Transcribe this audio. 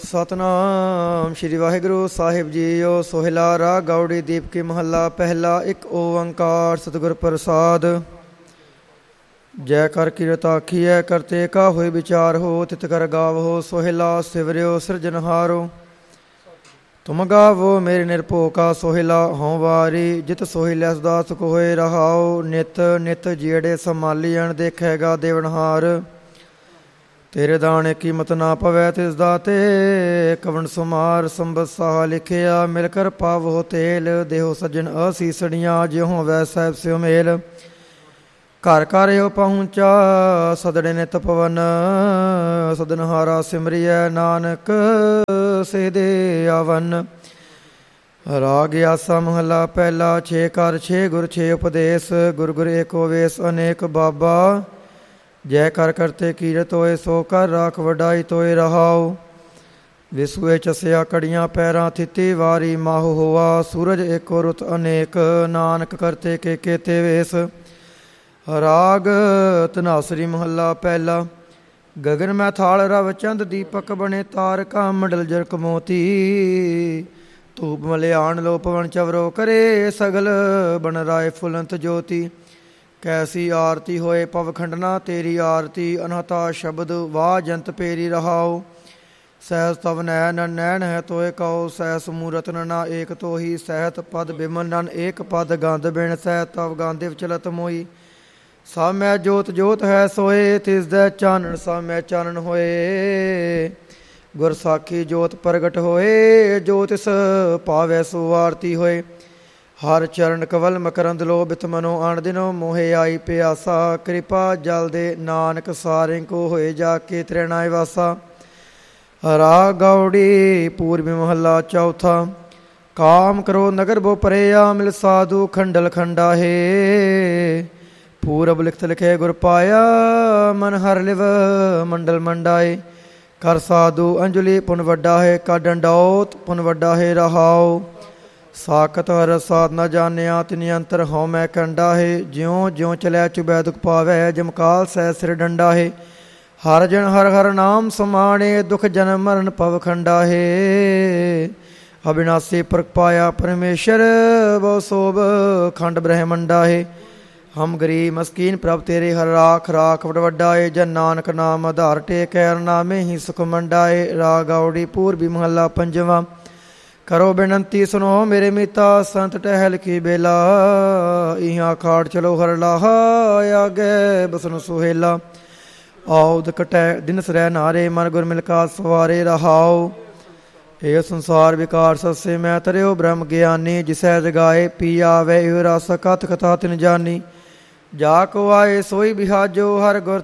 ਸਤਨਾਮ ਸ਼੍ਰੀ ਵਾਹਿਗੁਰੂ ਸਾਹਿਬ JIO. Sohila ਰਾਗ ਗੌੜੀ ਦੀਪਕੀ ਮਹੱਲਾ ਪਹਿਲਾ। ਇੱਕ ਓੰਕਾਰ ਸਤਿਗੁਰ ਪ੍ਰਸਾਦ। ਜੈ ਕਰ ਕੀਰਤ ਆਖੀਐ ਕਰਤੇ ਕਾ ਹੋਏ ਵਿਚਾਰ ਹੋ। ਤਿਤ ਕਰ ਗਾਵੋ ਸੋਹਿਲਾ ਸਿਵਰਿਓ ਸਿਰਜਨਹਾਰੋ। ਤੁਮ ਗਾਵੋ ਮੇਰੇ ਨਿਰਭਉ ਕਾ ਸੋਹਿਲਾ ਹਉ ਵਾਰੀ। ਜਿਤ ਸੋਹਿਲਾ ਸਦਾ ਸੁਖ ਹੋਏ ਰਹਾਓ। ਨਿਤ ਨਿਤ ਜਿਹੜੇ ਸੰਭਾਲੀਐਣ ਦੇਖੇਗਾ ਦੇਵਨਹਾਰ। ਤੇਰੇ ਦਾਣੇ ਕੀਮਤ ਨਾ ਪਵੈ ਤਿਸ ਦਾਤੇ। ਕਵਣ ਸੁਮਾਰ ਸੰਬਤ ਸਾਹ ਲਿਖਿਆ ਮਿਲ ਕਰ ਪਾਵੋ ਤੇਲ। ਦੇਹੋ ਸੱਜਣ ਅਸੀਸੜੀਆਂ ਜਿਉ ਵੈ ਸਾਹਿਬ ਸਿਉ ਮੇਲ। ਘਰ ਘਰਿਓ ਪਹੁੰਚਾ ਸਦੜੇ ਨਿਤ ਪਵਨ। ਸਦਨਹਾਰਾ ਸਿਮਰਿਐ ਨਾਨਕ ਸੇ ਦੇ ਆਵਨ। ਰਾਗ ਆਸਾ ਮਹਲਾ ਪਹਿਲਾ। ਛੇ ਕਰ ਛੇ ਗੁਰ ਛੇ ਉਪਦੇਸ਼। ਗੁਰ ਗੁਰ ਏਕੋ ਵੇਸ ਅਨੇਕ ਬਾਬਾ। ਜੈ ਕਰ ਕਰਤੇ ਕੀਰਤ ਹੋਏ ਸੋ ਕਰ ਰਾਖ ਵਡਾਈ ਤੋਏ ਰਹਾਓ। ਵਿਸੂਏ ਚਸਿਆ ਕੜੀਆਂ ਪੈਰਾਂ ਥਿੱਤੀ ਵਾਰੀ ਮਾਹੂ ਹੋਆ। ਸੂਰਜ ਏਕੋ ਰੁੱਤ ਅਨੇਕ ਨਾਨਕ ਕਰਤੇ ਕੇ ਕੇਤੇ ਵੇਸ। ਰਾਗ ਧਨਾਸਰੀ ਮਹੱਲਾ ਪਹਿਲਾ। ਗਗਨ ਮੈਂ ਥਾਲ ਰਵ ਚੰਦ ਦੀਪਕ ਬਣੇ ਤਾਰਕਾ ਮੰਡਲ ਜਰਕ ਮੋਤੀ। ਧੂਪ ਮਲਿਆਣ ਲੋ ਪਵਨ ਚਵਰੋ ਕਰੇ ਸਗਲ ਬਨ ਰਾਏ ਫੁਲੰਤ ਜੋਤੀ। ਕੈਸੀ ਆਰਤੀ ਹੋਏ ਪਵਖੰਡਨਾ ਤੇਰੀ ਆਰਤੀ। ਅਨਹਤਾ ਸ਼ਬਦ ਵਾਹ ਜੰਤ ਪੇਰੀ ਰਹਾਓ। ਸਹਿਸ ਤਵ ਨੈਣ ਨੈਣ ਹੈ ਤੋਏ ਕਉ। ਸਹਿਸ ਮੂਰਤ ਨਾ ਏਕ ਤੋਹੀ। ਸਹਿਤ ਪਦ ਬਿਮਲ ਨਨ ਏਕ ਪਦ ਗੰਧ ਬਿਨ। ਸਹਿ ਤਵ ਗਾਂਧਿਵ ਚਲਤ ਮੋਈ। ਸਭ ਮੈਂ ਜੋਤ ਜੋਤ ਹੈ ਸੋਏ। ਤਿਸ ਦੇ ਚਾਨਣ ਸਭ ਮੈਂ ਚਾਨਣ ਹੋਏ। ਗੁਰ ਸਾਖੀ ਜੋਤ ਪ੍ਰਗਟ ਹੋਏ। ਜੋ ਤਿਸ ਭਾਵੈ ਸੋ ਆਰਤੀ ਹੋਏ। ਹਰ ਚਰਨ ਕਵਲ ਮਕਰੰਦ ਲੋ ਬਿਤ ਮਨੋ ਆਣ ਦਿਨੋ। ਮੋਹੇ ਆਈ ਪਿਆਸਾ ਕਿਰਪਾ ਜਲ ਦੇ ਨਾਨਕ ਸਾਰੇ ਕੋ ਹੋਏ ਜਾ ਕੇ ਤ੍ਰਿਣਾਏ ਵਾਸਾ। ਰਾਗ ਗੌੜੀ ਪੂਰਬੀ ਮਹੱਲਾ ਚੌਥਾ। ਕਾਮ ਕਰੋ ਨਗਰ ਬੋ ਪਰਿਆ ਮਿਲ ਸਾਧੂ ਖੰਡਲ ਖੰਡਾਹੇ। ਪੂਰਬ ਲਿਖਤ ਲਿਖੇ ਗੁਰ ਪਾਇਆ ਮਨ ਹਰ ਲਿਵ ਮੰਡਲ ਮੰਡਾਏ। ਕਰ ਸਾਧੂ ਅੰਜਲੀ ਪੁਨ ਵੱਡਾ ਹੈ। ਕਾ ਡੰਡੌਤ ਪੁਨ ਵੱਡਾ ਹੈ ਰਹਾਓ। ਸਾਖਤ ਹਰ ਸਾਧ ਨ ਜਾਣਿਆ ਤਿਨੀ ਅੰਤਰ ਹਉ ਮੈਂ ਕੰਡਾ ਹੈ। ਜਿਉਂ ਜਿਉਂ ਚਲਿਆ ਚੁਬੈ ਦੁਖ ਪਾਵੈ ਜਮਕਾਲ ਸਹਿ ਸਿਰ ਡੰਡਾ ਹੈ। ਹਰ ਜਨ ਹਰ ਹਰ ਨਾਮ ਸਮਾਣੇ ਦੁਖ ਜਨਮ ਮਰਨ ਭਵ ਖੰਡਾ ਹੈ। ਅਬਿਨਾਸੀ ਪੁਰਖ ਪਾਇਆ ਪਰਮੇਸ਼ਰ ਬਹੁ ਸੋਭ ਖੰਡ ਬ੍ਰਹਮੰਡਾ ਹੈ। ਹਮ ਗਰੀਬ ਮਸਕੀਨ ਪ੍ਰਭ ਤੇਰੇ ਹਰ ਰਾਖ ਰਾਖ ਵਡ ਵੱਡਾਏ। ਜਨ ਨਾਨਕ ਨਾਮ ਆਧਾਰ ਟੇਕੈ ਨਾਮੇ ਹੀ ਸੁਖ ਮੰਡਾਏ। ਰਾਗ ਗੌੜੀ ਪੂਰਬੀ ਮਹੱਲਾ ਪੰਜਵਾਂ। ਕਰੋ ਬੇਨੰਤੀ ਸੁਨੋ ਮੇਰੇ ਮੀਤਾ ਸੰਤ ਟਹਿਲ ਕੀ ਬੇਲਾ। ਇਹਾਂ ਅਖਾੜ ਚਲੋ ਹਰ ਲਾਹਾ ਆਗੇ ਬਸਨ ਸੁਹੇਲਾ। ਆਉਦ ਕਟੈ ਦਿਨ ਸਰੈ ਨਾਰੇ ਮਨ ਗੁਰ ਮਿਲਕਾ ਸਵਾਰੇ ਰਹਾਓ। ਇਹ ਸੰਸਾਰ ਵਿਕਾਰ ਸੱਸੇ ਮੈਂ ਤਰਿਓ ਬ੍ਰਹਮ ਗਿਆਨੀ। ਜਿਸੈ ਜਗਾਏ ਪੀ ਆਵੇ ਇਹ ਰਸ ਕਥ ਕਥਾ ਤਿਨ ਜਾਨੀ। ਜਾ ਕੋ ਆਏ ਸੋਈ ਬਿਹਾਜੋ ਹਰ ਗੁਰ